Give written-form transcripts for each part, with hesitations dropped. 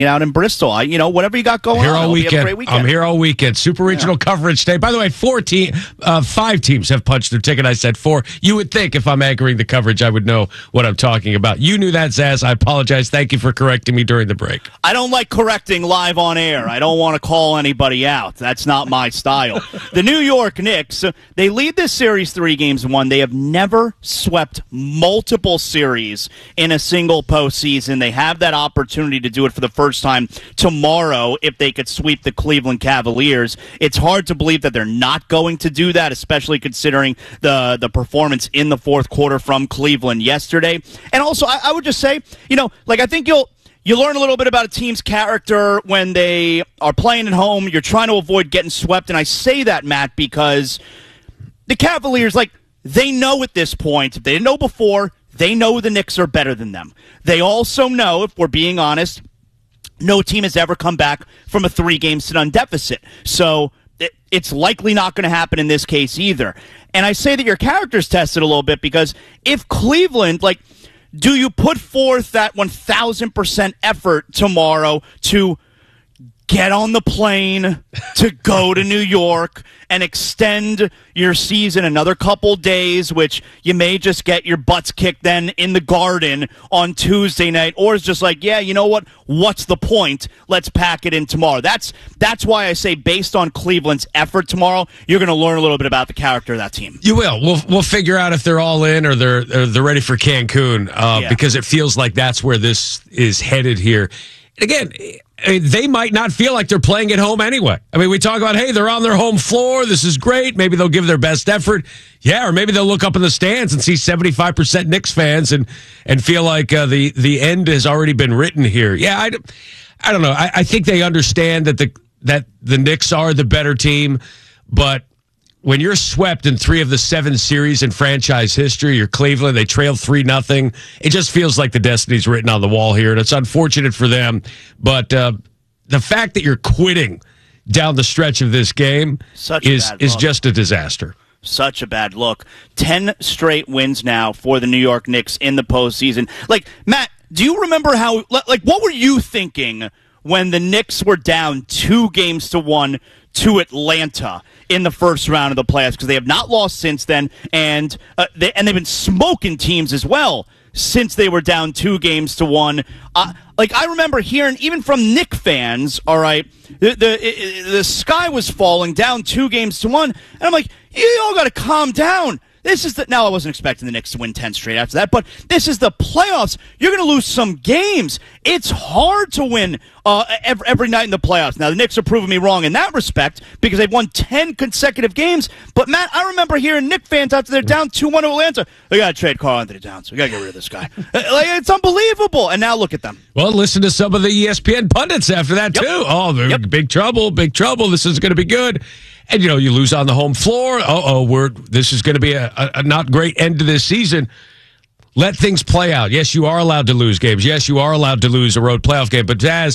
out in Bristol. Whatever you got going here on. All weekend. Be a great weekend. I'm here all weekend. Super Regional Coverage Day. By the way, 5 teams have punched their ticket. I said 4. You would think if I'm anchoring the coverage, I would know what I'm talking about. You knew that, Zaz. I apologize. Thank you for correcting me during the break. I don't like correcting live on air. I don't want to call anybody out. That's not my style. The New York Knicks, they lead this series 3-1. They have never swept multiple series in a single postseason. They have that opportunity to do it for the first time tomorrow if they could sweep the Cleveland Cavaliers. It's hard to believe that they're not going to do that, especially considering the performance in the fourth quarter from Cleveland yesterday. And also, I would just say, I think you learn a little bit about a team's character when they are playing at home. You're trying to avoid getting swept. And I say that, Matt, because the Cavaliers, they know at this point, if they didn't know before, they know the Knicks are better than them. They also know, if we're being honest, no team has ever come back from a 3-game sit-on deficit. So it's likely not going to happen in this case either. And I say that your character's tested a little bit because if Cleveland, do you put forth that 1,000% effort tomorrow to get on the plane, to go to New York, and extend your season another couple days, which you may just get your butts kicked then in the Garden on Tuesday night, or it's just you know what? What's the point? Let's pack it in tomorrow. That's why I say based on Cleveland's effort tomorrow, you're going to learn a little bit about the character of that team. You will. We'll figure out if they're all in or they're ready for Cancun because it feels like that's where this is headed here. Again, they might not feel like they're playing at home anyway. I mean, we talk about, hey, they're on their home floor. This is great. Maybe they'll give their best effort. Yeah, or maybe they'll look up in the stands and see 75% Knicks fans and feel like the end has already been written here. Yeah, I don't know. I think they understand that the Knicks are the better team, but when you're swept in 3 of the 7 series in franchise history, you're Cleveland, they trail 3-0. It just feels like the destiny's written on the wall here, and it's unfortunate for them. But the fact that you're quitting down the stretch of this game is just a disaster. Such a bad look. 10 straight wins now for the New York Knicks in the postseason. Matt, do you remember what were you thinking when the Knicks were down 2-1 to Atlanta in the first round of the playoffs? Because they have not lost since then, and they've been smoking teams as well since they were down 2-1. I remember hearing, even from Knicks fans, all right, the sky was falling, down 2-1, and I'm like, you all got to calm down. Now I wasn't expecting the Knicks to win 10 straight after that, but this is the playoffs. You're going to lose some games. It's hard to win every night in the playoffs. Now, the Knicks are proving me wrong in that respect because they've won 10 consecutive games. But, Matt, I remember hearing Knicks fans after they're down 2-1 to Atlanta, they got to trade Karl-Anthony Towns. We got to get rid of this guy. It's unbelievable. And now look at them. Well, listen to some of the ESPN pundits after that, too. Oh, they're big trouble, big trouble. This is going to be good. And, you lose on the home floor. This is going to be a not great end to this season. Let things play out. Yes, you are allowed to lose games. Yes, you are allowed to lose a road playoff game. But, Jazz,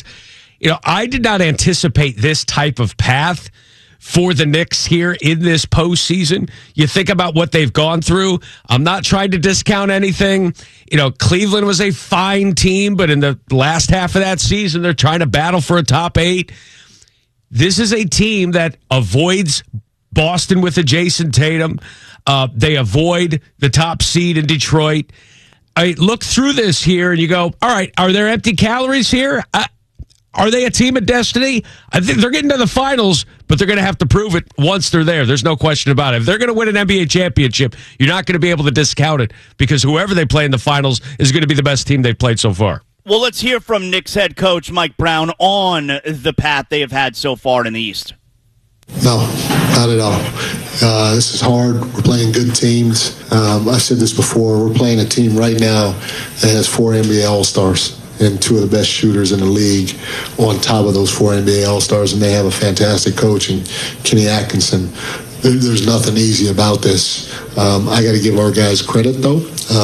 I did not anticipate this type of path for the Knicks here in this postseason. You think about what they've gone through. I'm not trying to discount anything. Cleveland was a fine team, but in the last half of that season, they're trying to battle for a top 8. This is a team that avoids Boston with a Jason Tatum. They avoid the top seed in Detroit. I look through this here and you go, all right, are there empty calories here? Are they a team of destiny? I think they're getting to the finals, but they're going to have to prove it once they're there. There's no question about it. If they're going to win an NBA championship, you're not going to be able to discount it because whoever they play in the finals is going to be the best team they've played so far. Well, let's hear from Knicks head coach Mike Brown on the path they have had so far in the East. No, not at all. This is hard. We're playing good teams. I've said this before. We're playing a team right now that has 4 NBA All-Stars and 2 of the best shooters in the league on top of those 4 NBA All-Stars, and they have a fantastic coach in Kenny Atkinson. There's nothing easy about this. I got to give our guys credit, though.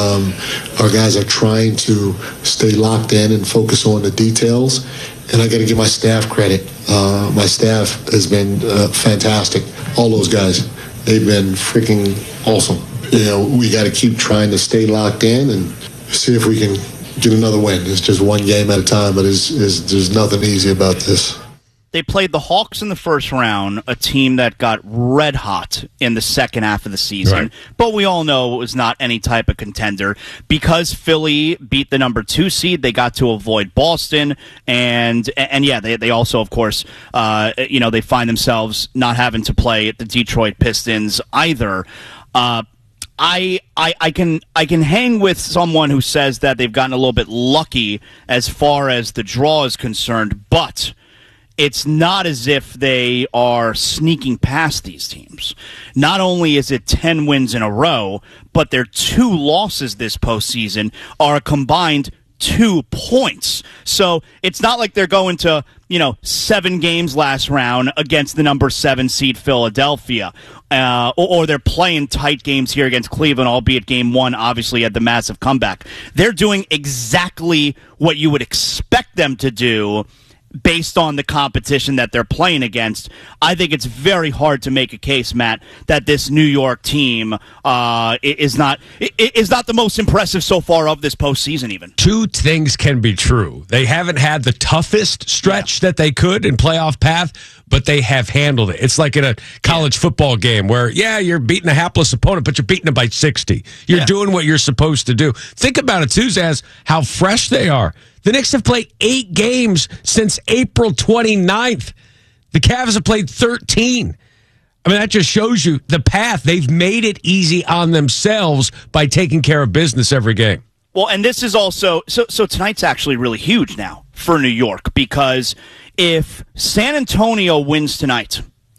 Our guys are trying to stay locked in and focus on the details. And I got to give my staff credit. My staff has been fantastic. All those guys, they've been freaking awesome. We got to keep trying to stay locked in and see if we can get another win. It's just one game at a time, but there's nothing easy about this. They played the Hawks in the first round, a team that got red hot in the second half of the season. Right. But we all know it was not any type of contender. Because Philly beat the number 2 seed, they got to avoid Boston. And yeah, they also, of course, they find themselves not having to play the Detroit Pistons either. I can hang with someone who says that they've gotten a little bit lucky as far as the draw is concerned, but it's not as if they are sneaking past these teams. Not only is it 10 wins in a row, but their 2 losses this postseason are a combined 2 points. So it's not like they're going to, 7 games last round against the number 7 seed Philadelphia, or they're playing tight games here against Cleveland, albeit game 1 obviously had the massive comeback. They're doing exactly what you would expect them to do based on the competition that they're playing against. I think it's very hard to make a case, Matt, that this New York team is not the most impressive so far of this postseason even. 2 things can be true. They haven't had the toughest stretch that they could in playoff path, but they have handled it. It's like in a college football game where, you're beating a hapless opponent, but you're beating them by 60. You're doing what you're supposed to do. Think about it, too, Zaz, how fresh they are. The Knicks have played 8 games since April 29th. The Cavs have played 13. I mean, that just shows you the path. They've made it easy on themselves by taking care of business every game. Well, and this is also so tonight's actually really huge now for New York, because if San Antonio wins tonight,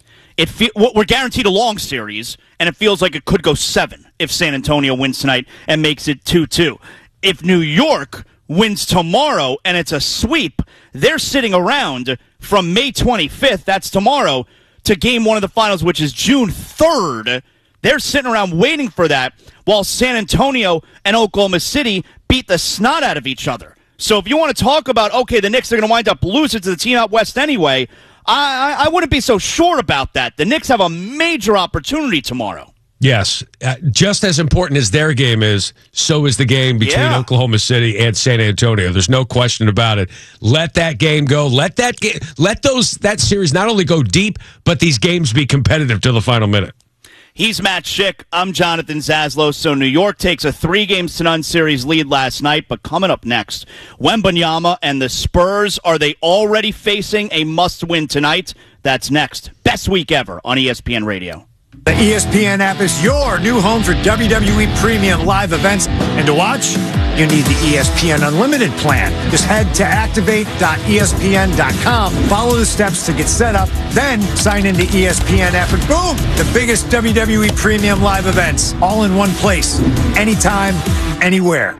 we're guaranteed a long series, and it feels like it could go 7 if San Antonio wins tonight and makes it 2-2. If New York wins tomorrow and it's a sweep, they're sitting around from May 25th, that's tomorrow, to game 1 of the finals, which is June 3rd. They're sitting around waiting for that, while San Antonio and Oklahoma City beat the snot out of each other. So if you want to talk about, okay, the Knicks are going to wind up losing to the team out west anyway, I wouldn't be so sure about that. The Knicks have a major opportunity tomorrow. Yes. Just as important as their game is, so is the game between Oklahoma City and San Antonio. There's no question about it. Let that game go. Let that series not only go deep, but these games be competitive till the final minute. He's Matt Schick. I'm Jonathan Zaslow. So New York takes a 3-0 series lead last night, but coming up next, Wembanyama and the Spurs, are they already facing a must-win tonight? That's next. Best week ever on ESPN Radio. The ESPN app is your new home for WWE Premium live events. And to watch, you need the ESPN Unlimited plan. Just head to activate.espn.com, follow the steps to get set up, then sign into ESPN app, and boom, the biggest WWE Premium live events, all in one place, anytime, anywhere.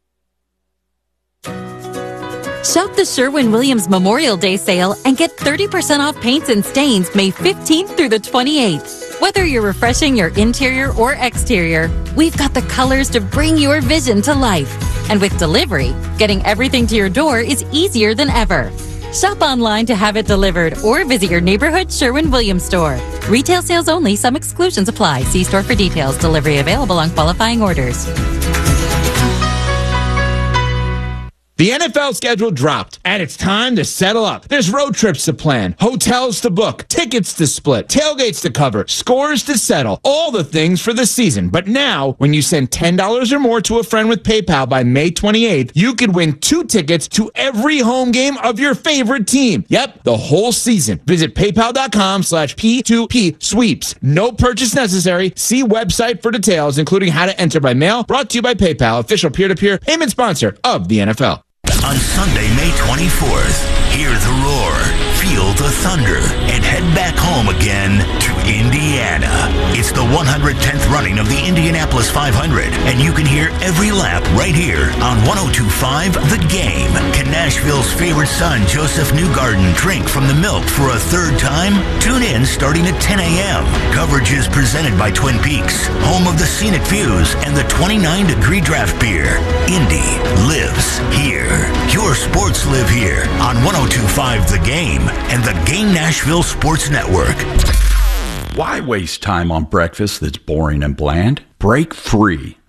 Shop the Sherwin-Williams Memorial Day sale and get 30% off paints and stains May 15th through the 28th. Whether you're refreshing your interior or exterior, we've got the colors to bring your vision to life. And with delivery, getting everything to your door is easier than ever. Shop online to have it delivered or visit your neighborhood Sherwin-Williams store. Retail sales only. Some exclusions apply. See store for details. Delivery available on qualifying orders. The NFL schedule dropped, and it's time to settle up. There's road trips to plan, hotels to book, tickets to split, tailgates to cover, scores to settle, all the things for the season. But now, when you send $10 or more to a friend with PayPal by May 28th, you could win 2 tickets to every home game of your favorite team. Yep, the whole season. Visit paypal.com/P2P sweeps. No purchase necessary. See website for details, including how to enter by mail. Brought to you by PayPal, official peer-to-peer payment sponsor of the NFL. On Sunday, May 24th, hear the roar, feel the thunder, and head back home again to Indiana. It's the 110th running of the Indianapolis 500, and you can hear every lap right here on 102.5 The Game. Can Nashville's favorite son, Joseph Newgarden, drink from the milk for a 3rd time? Tune in starting at 10 a.m. Coverage is presented by Twin Peaks, home of the scenic views and the 29-degree draft beer. Indy lives here. Your sports live here on 102.5 The Game and the Game Nashville Sports Network. Why waste time on breakfast that's boring and bland? Break free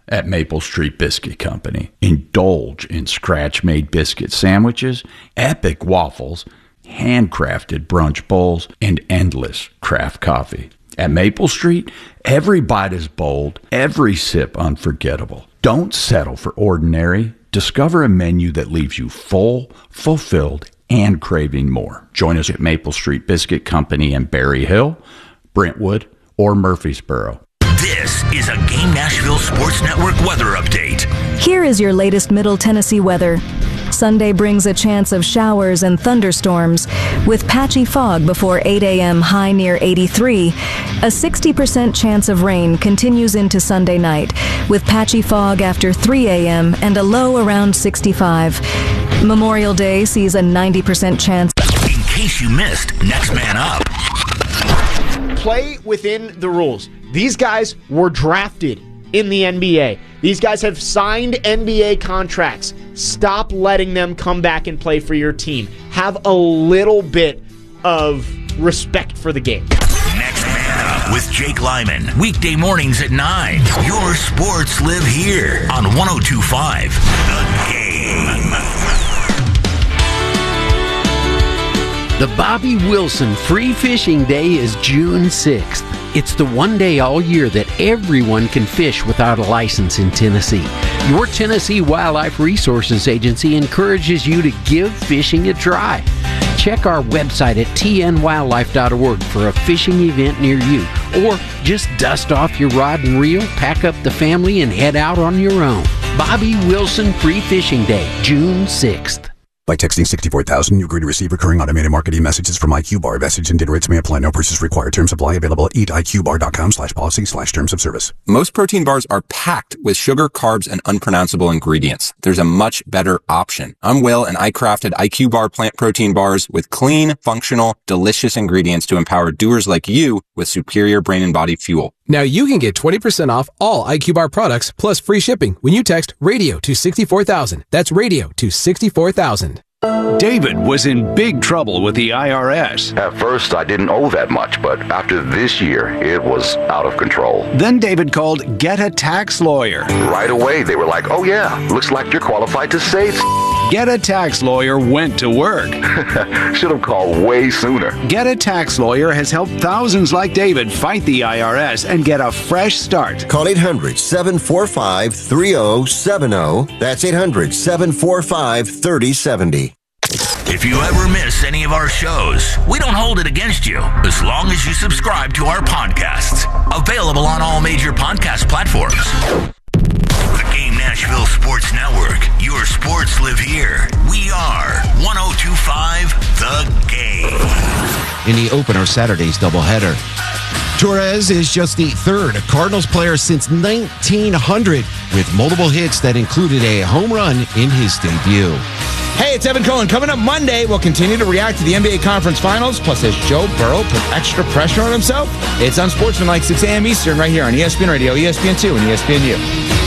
at Maple Street Biscuit Company. Indulge in scratch-made biscuit sandwiches, epic waffles, handcrafted brunch bowls, and endless craft coffee. At Maple Street, every bite is bold, every sip unforgettable. Don't settle for ordinary. Discover a menu that leaves you full, fulfilled, and craving more. Join us at Maple Street Biscuit Company in Berry Hill, Brentwood, or Murfreesboro. This is a Game Nashville Sports Network weather update. Here is your latest Middle Tennessee weather. Sunday brings a chance of showers and thunderstorms with patchy fog before 8 a.m. high near 83. A 60% chance of rain continues into Sunday night with patchy fog after 3 a.m. and a low around 65. Memorial Day sees a 90% chance. In case you missed Next Man Up. Play within the rules. These guys were drafted in the NBA. These guys have signed NBA contracts. Stop letting them come back and play for your team. Have a little bit of respect for the game. Next Man Up with Jake Lyman. Weekday mornings at 9. Your sports live here on 102.5 The Game. The Bobby Wilson Free Fishing Day is June 6th. It's the one day all year that everyone can fish without a license in Tennessee. Your Tennessee Wildlife Resources Agency encourages you to give fishing a try. Check our website at tnwildlife.org for a fishing event near you. Or just dust off your rod and reel, pack up the family, and head out on your own. Bobby Wilson Free Fishing Day, June 6th. By texting 64,000, you agree to receive recurring automated marketing messages from IQ Bar. Message and data rates may apply. No purchase required. Terms apply. Available at eatiqbar.com/policy/terms of service. Most protein bars are packed with sugar, carbs, and unpronounceable ingredients. There's a much better option. I'm Will, and I crafted IQ Bar plant protein bars with clean, functional, delicious ingredients to empower doers like you with superior brain and body fuel. Now you can get 20% off all IQ Bar products plus free shipping when you text radio to 64,000. That's radio to 64,000. David was in big trouble with the IRS. At first, I didn't owe that much, but after this year, it was out of control. Then David called Get a Tax Lawyer. Right away, they were like, oh yeah, looks like you're qualified to save. Get a Tax Lawyer went to work. Should have called way sooner. Get a Tax Lawyer has helped thousands like David fight the IRS and get a fresh start. Call 800-745-3070. That's 800-745-3070. If you ever miss any of our shows, we don't hold it against you as long as you subscribe to our podcasts. Available on all major podcast platforms. The Game Nashville Sports Network. Your sports live here. We are 102.5 The Game. In the opener, Saturday's doubleheader, Torres is just the third Cardinals player since 1900 with multiple hits that included a home run in his debut. Hey, it's Evan Cohen. Coming up Monday, we'll continue to react to the NBA Conference Finals. Plus, as Joe Burrow put extra pressure on himself, it's Unsportsmanlike 6 a.m. Eastern right here on ESPN Radio, ESPN2, and ESPNU.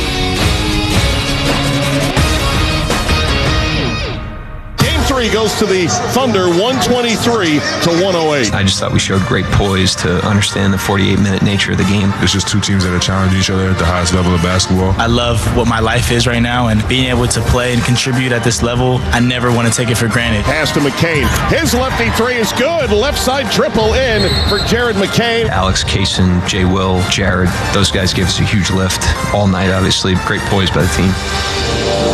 Goes to the Thunder 123-108. I just thought we showed great poise to understand the 48-minute nature of the game. It's just two teams that are challenging each other at the highest level of basketball. I love what my life is right now, and being able to play and contribute at this level, I never want to take it for granted. Pass to McCain. His lefty three is good. Left side triple in for Jared McCain. Alex Kaysen, Jay Will, Jared, those guys gave us a huge lift all night, obviously. Great poise by the team.